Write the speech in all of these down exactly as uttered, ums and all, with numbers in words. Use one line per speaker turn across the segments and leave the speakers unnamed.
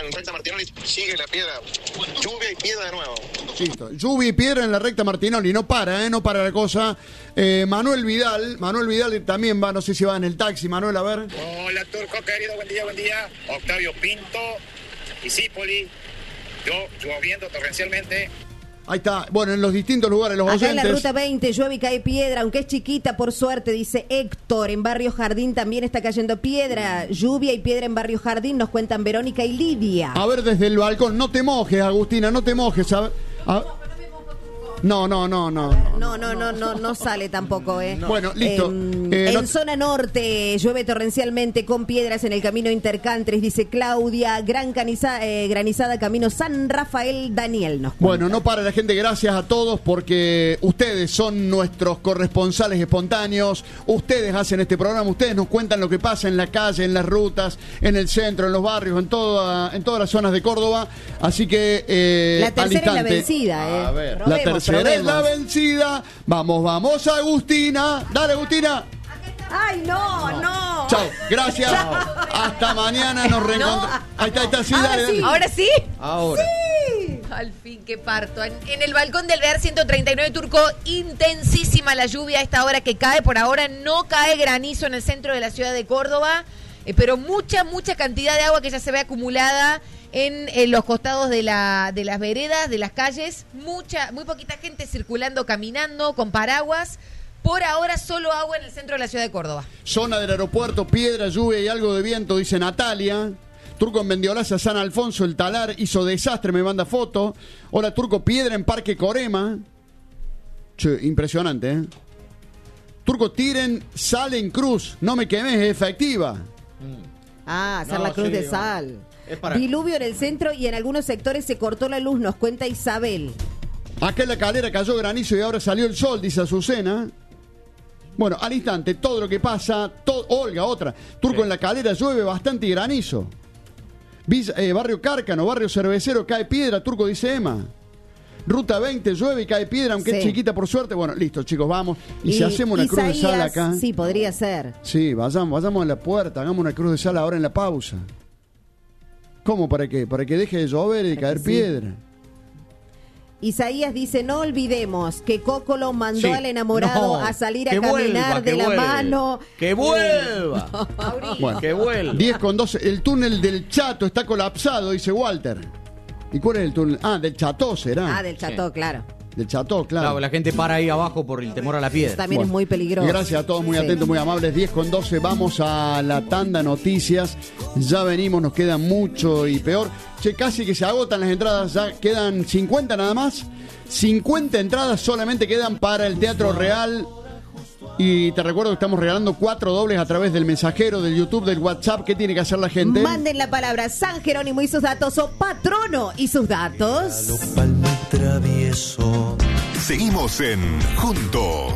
en recta Martinoli sigue la piedra. Lluvia y piedra de nuevo.
Listo. Lluvia y piedra en la recta Martinoli. No para, ¿eh? No para la cosa. Eh, Manuel Vidal. Manuel Vidal también va, no sé si va en el taxi. Manuel, a ver.
Hola, Turco, querido. Buen día, buen día. Octavio Pinto y Cipoli. Yo, lloviendo torrencialmente.
Ahí está. Bueno, en los distintos lugares, los
Acá
oyentes.
en la ruta veinte llueve y cae piedra, aunque es chiquita, por suerte, dice Héctor. En Barrio Jardín también está cayendo piedra. Lluvia y piedra en Barrio Jardín, nos cuentan Verónica y Lidia.
A ver, desde el balcón. No te mojes, Agustina, no te mojes. A ver. A... No, no, no, no.
No, no, no, no, no sale tampoco, ¿eh?
No. Bueno, listo.
Eh,
eh,
en
no...
zona norte llueve torrencialmente con piedras en el camino Intercantres, dice Claudia. Gran caniza, eh, granizada camino San Rafael, Daniel nos cuenta.
Bueno, no para la gente, gracias a todos porque ustedes son nuestros corresponsales espontáneos. Ustedes hacen este programa, ustedes nos cuentan lo que pasa en la calle, en las rutas, en el centro, en los barrios, en toda, en todas las zonas de Córdoba. Así que eh,
la tercera
al instante,
es la vencida, ¿eh?
A ver,
probemos,
la tercera
probemos.
es la vencida. Vamos, vamos, Agustina. Dale, Agustina.
Ay, no, no.
Chao, gracias. Chao. Hasta mañana nos reencontramos.
No.
Ahí está, ahí está, sí,
Ahora
dale, dale.
sí.
¿Ahora sí?
Ahora.
Sí.
Al fin, qué parto. En, en el balcón del Bear ciento treinta y nueve Turco, intensísima la lluvia a esta hora que cae. Por ahora no cae granizo en el centro de la ciudad de Córdoba, eh, pero mucha, mucha cantidad de agua que ya se ve acumulada en, en los costados de, la, de las veredas, de las calles. Mucha, muy poquita gente circulando, caminando, con paraguas. Por ahora solo agua en el centro de la ciudad de Córdoba.
Zona del aeropuerto, piedra, lluvia y algo de viento, dice Natalia. Turco en Mendiolaza, San Alfonso, el Talar hizo desastre, me manda foto. Hola, Turco, piedra en Parque Corema. Che, impresionante, ¿eh? Turco, tiren sal en cruz, no me quemes, es efectiva.
Ah, hacer
No,
la cruz
sí,
de
no.
sal.
Es para-
Diluvio en el centro y en algunos sectores se cortó la luz, nos cuenta Isabel.
Acá en la Calera cayó granizo y ahora salió el sol, dice Azucena. Bueno, al instante, todo lo que pasa, to- Olga, otra. Turco,
Sí.
en la Calera llueve bastante y granizo. Villa- eh, barrio Cárcano, barrio Cervecero, cae piedra, Turco, dice Emma. Ruta veinte, llueve y cae piedra, aunque
Sí.
es chiquita por suerte. Bueno, listo, chicos, vamos. Y, si hacemos una cruz de sal
Isaías,
acá.
Sí, podría ser.
Sí, vayamos, vayamos a la puerta, hagamos una cruz de sal ahora en la pausa. ¿Cómo? ¿Para qué? Para que deje de llover y de
Para
caer
que sí.
piedra.
Isaías dice, no olvidemos que Cócolo mandó
Sí.
al enamorado
No,
a salir a
que
caminar
vuelva,
de
que
la
vuelva.
mano.
¡Que vuelva!
Bueno,
¡Que vuelva!
diez con doce. El túnel del Chato está colapsado, dice Walter. ¿Y cuál es el túnel? Ah, del Chato será.
Ah, del Chateau, claro.
Del Chato, claro.
Claro, la gente para ahí abajo por el temor a la piedra.
También
Bueno,
es muy peligroso.
Gracias a todos, muy
Sí.
atentos, muy amables. diez con doce, vamos a la tanda noticias. Ya venimos, nos queda mucho y peor. Che, casi que se agotan las entradas, ya quedan cincuenta nada más. cincuenta entradas solamente quedan para el Teatro Real. Y te recuerdo que estamos regalando cuatro dobles a través del mensajero, del YouTube, del WhatsApp. ¿Qué tiene que hacer la gente?
Manden la palabra San Jerónimo y sus datos o Patrono y sus datos.
Seguimos en Juntos.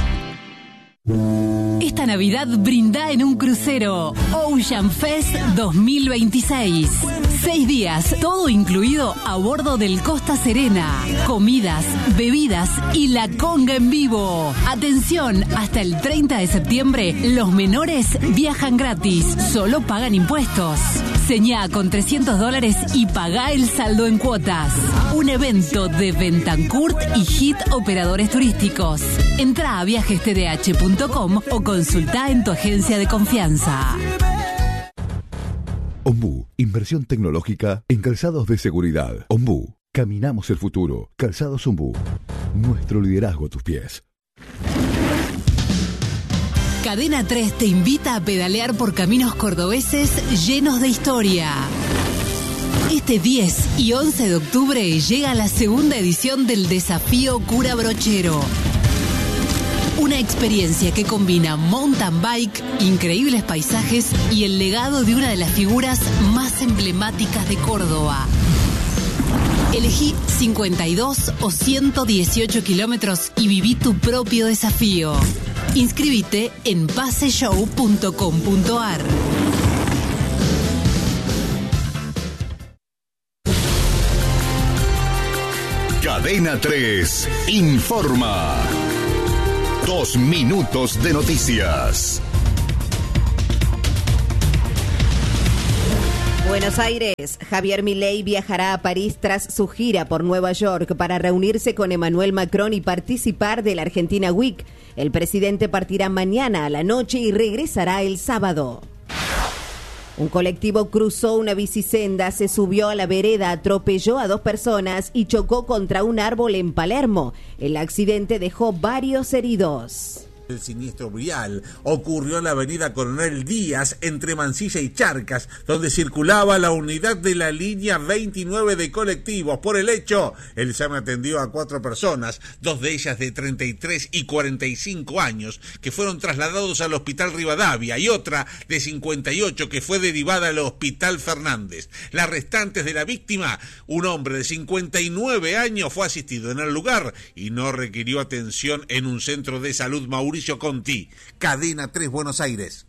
Esta Navidad brinda en un crucero Ocean Fest dos mil veintiséis. Seis días, todo incluido a bordo del Costa Serena. Comidas, bebidas y la conga en vivo. Atención, hasta el treinta de septiembre los menores viajan gratis, solo pagan impuestos. Señá con trescientos dólares y pagá el saldo en cuotas. Un evento de Bentancourt y Hit Operadores Turísticos. Entra a viajes t d h punto com o consulta en tu agencia de confianza.
Ombú, inversión tecnológica en calzados de seguridad. Ombú, caminamos el futuro. Calzados Ombú, nuestro liderazgo a tus pies.
Cadena tres te invita a pedalear por caminos cordobeses llenos de historia. Este diez y once de octubre llega la segunda edición del Desafío Cura Brochero. Una experiencia que combina mountain bike, increíbles paisajes y el legado de una de las figuras más emblemáticas de Córdoba. Elegí cincuenta y dos o ciento dieciocho kilómetros y viví tu propio desafío. Inscríbete en paseshow punto com punto a r.
Cadena tres informa. Dos minutos de noticias.
Buenos Aires, Javier Milei viajará a París tras su gira por Nueva York para reunirse con Emmanuel Macron y participar de la Argentina Week. El presidente partirá mañana a la noche y regresará el sábado. Un colectivo cruzó una bicisenda, se subió a la vereda, atropelló a dos personas y chocó contra un árbol en Palermo. El accidente dejó varios heridos.
El siniestro vial ocurrió en la avenida Coronel Díaz, entre Mansilla y Charcas, donde circulaba la unidad de la línea veintinueve de colectivos. Por el hecho, el S A M atendió a cuatro personas, dos de ellas de treinta y tres y cuarenta y cinco años, que fueron trasladados al Hospital Rivadavia, y otra de cincuenta y ocho que fue derivada al Hospital Fernández. Las restantes de la víctima, un hombre de cincuenta y nueve años, fue asistido en el lugar y no requirió atención en un centro de salud. Mauricio Conti, Cadena tres, Buenos Aires.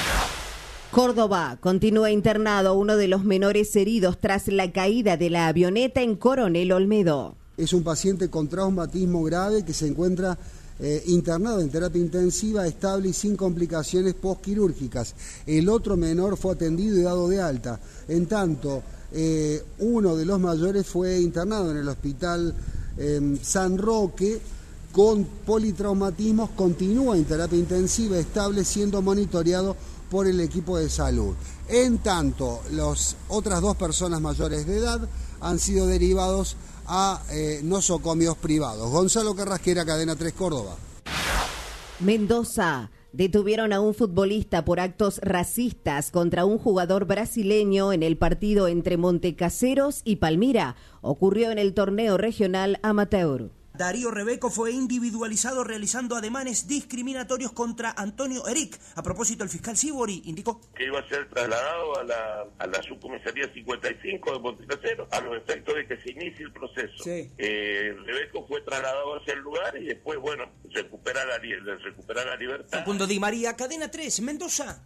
Córdoba, continúa internado uno de los menores heridos tras la caída de la avioneta en Coronel Olmedo.
Es un paciente con traumatismo grave que se encuentra eh, internado en terapia intensiva, estable y sin complicaciones postquirúrgicas. El otro menor fue atendido y dado de alta. En tanto, eh, uno de los mayores fue internado en el hospital eh, San Roque, con politraumatismos, continúa en terapia intensiva estable, siendo monitoreado por el equipo de salud. En tanto, las otras dos personas mayores de edad han sido derivados a eh, nosocomios privados. Gonzalo Carrasquera, Cadena tres, Córdoba.
Mendoza. Detuvieron a un futbolista por actos racistas contra un jugador brasileño en el partido entre Montecaseros y Palmira. Ocurrió en el torneo regional amateur.
Darío Rebeco fue individualizado realizando ademanes discriminatorios contra Antonio Eric. A propósito, el fiscal Sibori indicó
que iba a ser trasladado a la, a la subcomisaría cincuenta y cinco de Montecasero a los efectos de que se inicie el proceso. Sí. Eh, Rebeco fue trasladado hacia el lugar y después, bueno, recupera la, recupera la libertad.
Facundo Di María, Cadena tres, Mendoza.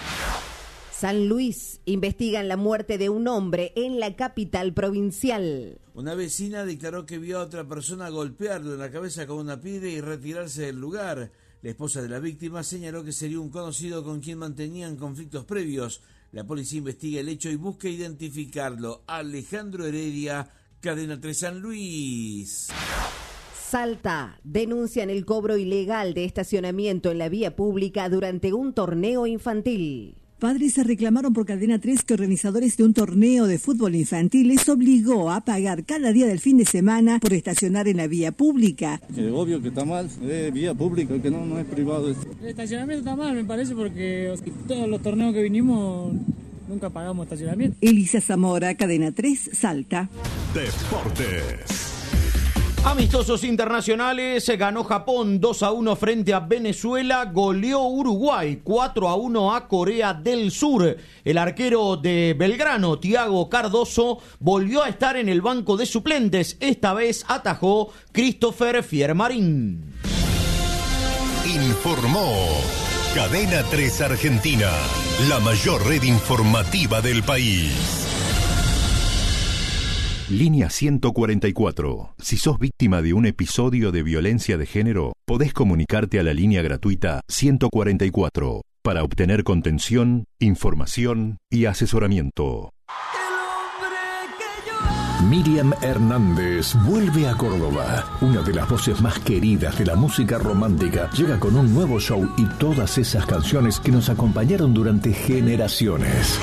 San Luis, investigan la muerte de un hombre en la capital provincial.
Una vecina declaró que vio a otra persona golpearlo en la cabeza con una piedra y retirarse del lugar. La esposa de la víctima señaló que sería un conocido con quien mantenían conflictos previos. La policía investiga el hecho y busca identificarlo. Alejandro Heredia, Cadena tres, San Luis.
Salta, denuncian el cobro ilegal de estacionamiento en la vía pública durante un torneo infantil.
Padres se reclamaron por Cadena tres que organizadores de un torneo de fútbol infantil les obligó a pagar cada día del fin de semana por estacionar en la vía pública.
Que obvio que está mal, es vía pública, que no, no es privado.
El estacionamiento está mal, me parece, porque todos los torneos que vinimos nunca pagamos estacionamiento.
Elisa Zamora, Cadena tres, Salta.
Deportes.
Amistosos internacionales, ganó Japón dos a uno frente a Venezuela, goleó Uruguay cuatro a uno a Corea del Sur. El arquero de Belgrano, Thiago Cardoso, volvió a estar en el banco de suplentes. Esta vez atajó Christopher Fiermarín.
Informó Cadena tres Argentina, la mayor red informativa del país. Línea ciento cuarenta y cuatro. Si sos víctima de un episodio de violencia de género, podés comunicarte a la línea gratuita ciento cuarenta y cuatro para obtener contención, información y asesoramiento. Miriam Hernández vuelve a Córdoba. Una de las voces más queridas de la música romántica llega con un nuevo show y todas esas canciones que nos acompañaron durante generaciones.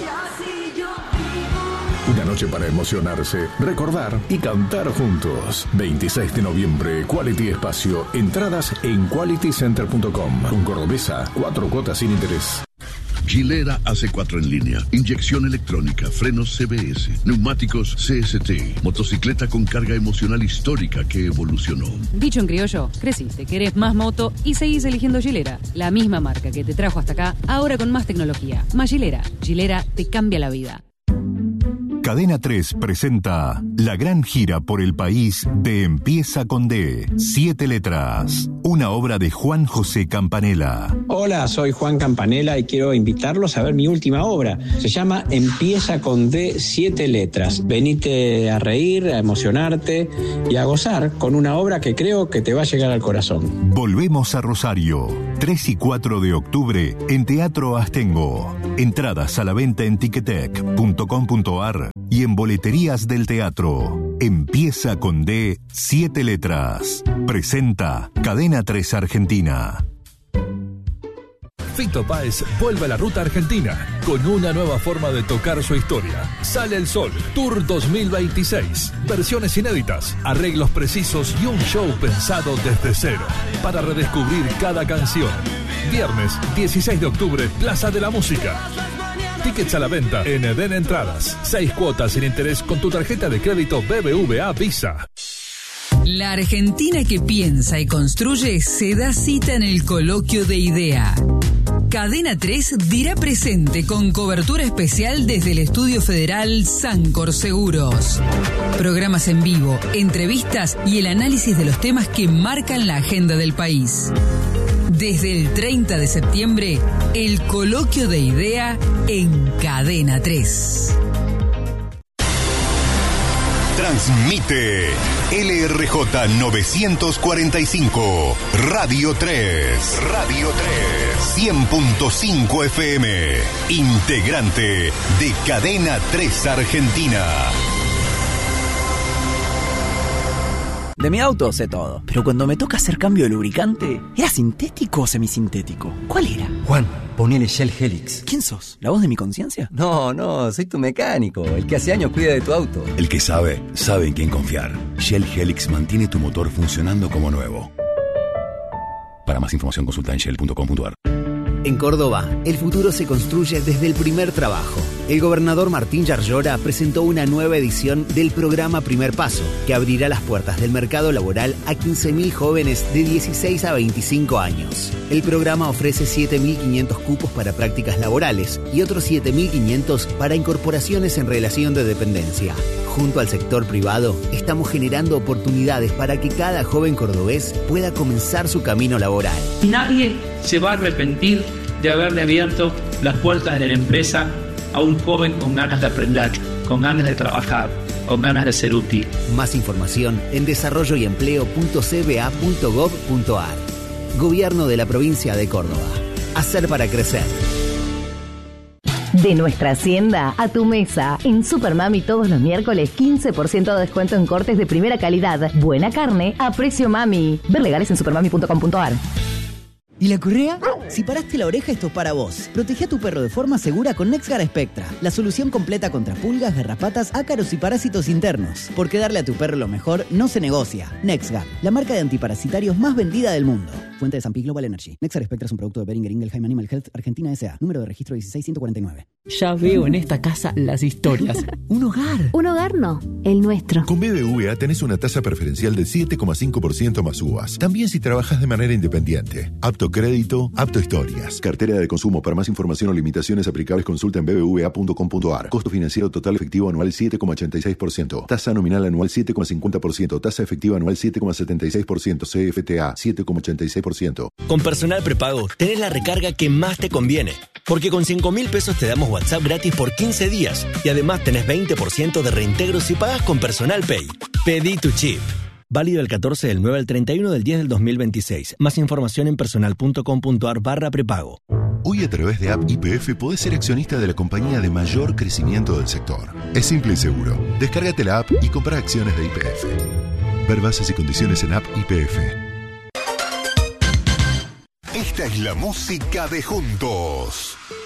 Una noche para emocionarse, recordar y cantar juntos. veintiséis de noviembre, Quality Espacio. Entradas en quality center punto com. Con Cordobesa, cuatro cuotas sin interés.
Gilera A C cuatro en línea, inyección electrónica, frenos C B S, neumáticos C S T, motocicleta con carga emocional histórica que evolucionó.
Dicho en criollo, creciste, querés más moto y seguís eligiendo Gilera, la misma marca que te trajo hasta acá, ahora con más tecnología. Más Gilera, Gilera te cambia la vida.
Cadena tres presenta la gran gira por el país de Empieza con D, siete letras, una obra de Juan José Campanella.
Hola, soy Juan Campanella y quiero invitarlos a ver mi última obra. Se llama Empieza con D, siete letras. Venite a reír, a emocionarte y a gozar con una obra que creo que te va a llegar al corazón.
Volvemos a Rosario, tres y cuatro de octubre en Teatro Astengo. Entradas a la venta en ticketek punto com punto ar y en boleterías del teatro. Empieza con D, siete letras. Presenta Cadena tres Argentina.
Fito Páez vuelve a la ruta argentina con una nueva forma de tocar su historia. Sale el Sol, Tour dos mil veintiséis. Versiones inéditas, arreglos precisos y un show pensado desde cero para redescubrir cada canción. Viernes dieciséis de octubre, Plaza de la Música. Tickets a la venta en Eden Entradas. Seis cuotas sin interés con tu tarjeta de crédito B B V A Visa.
La Argentina que piensa y construye se da cita en el Coloquio de Idea. Cadena tres dirá presente con cobertura especial desde el Estudio Federal Sancor Seguros. Programas en vivo, entrevistas y el análisis de los temas que marcan la agenda del país. Desde el treinta de septiembre, el Coloquio de Idea en Cadena tres.
Transmite L R J novecientos cuarenta y cinco, Radio tres. Radio tres. cien punto cinco F M. Integrante de Cadena tres Argentina.
De mi auto sé todo, pero cuando me toca hacer cambio de lubricante, ¿era sintético o semisintético? ¿Cuál era?
Juan, ponele Shell Helix.
¿Quién sos? ¿La voz de mi conciencia?
No, no, soy tu mecánico, el que hace años cuida de tu auto.
El que sabe, sabe en quién confiar. Shell Helix mantiene tu motor funcionando como nuevo. Para más información consulta en shell punto com punto ar.
En Córdoba, el futuro se construye desde el primer trabajo. El gobernador Martín Yarlora presentó una nueva edición del programa Primer Paso, que abrirá las puertas del mercado laboral a quince mil jóvenes de dieciséis a veinticinco años. El programa ofrece siete mil quinientos cupos para prácticas laborales y otros siete mil quinientos para incorporaciones en relación de dependencia. Junto al sector privado, estamos generando oportunidades para que cada joven cordobés pueda comenzar su camino laboral.
Nadie se va a arrepentir de haberle abierto las puertas de la empresa a un joven con ganas de aprender, con ganas de trabajar, con ganas de ser útil.
Más información en desarrollo y empleo punto c b a punto gov punto ar. Gobierno de la provincia de Córdoba. Hacer para crecer.
De nuestra hacienda a tu mesa. En Supermami todos los miércoles quince por ciento de descuento en cortes de primera calidad. Buena carne a precio mami. Ver legales en supermami punto com punto ar.
¿Y la correa? Si paraste la oreja, esto es para vos. Protege a tu perro de forma segura con NexGard Spectra, la solución completa contra pulgas, garrapatas, ácaros y parásitos internos. Porque darle a tu perro lo mejor no se negocia. NexGard, la marca de antiparasitarios más vendida del mundo. Fuente de San Pi Global Energy. NexGard Spectra es un producto de Boehringer Ingelheim Animal Health Argentina S A. Número de registro dieciséis ciento cuarenta y nueve.
Ya veo en esta casa las historias. Un hogar.
Un hogar no, el nuestro.
Con B B V A tenés una tasa preferencial del siete coma cinco por ciento más U V A S. También si trabajas de manera independiente. Apto crédito, apto historias. Cartera de consumo. Para más información o limitaciones aplicables consulta en b b v a punto com punto ar. Costo financiero total efectivo anual siete coma ochenta y seis por ciento. Tasa nominal anual siete coma cincuenta por ciento. Tasa efectiva anual siete coma setenta y seis por ciento. C F T A siete coma ochenta y seis por ciento.
Con Personal Prepago tenés la recarga que más te conviene. Porque con cinco mil pesos te damos WhatsApp gratis por quince días. Y además tenés veinte por ciento de reintegro si pagas con Personal Pay. Pedí tu chip. Válido el catorce del nueve al treinta y uno del diez del dos mil veintiséis. Más información en personal punto com punto ar barra prepago.
Hoy a través de App Y P F podés ser accionista de la compañía de mayor crecimiento del sector. Es simple y seguro. Descárgate la app y compra acciones de Y P F. Ver bases y condiciones en App Y P F.
Esta es la música de Juntos.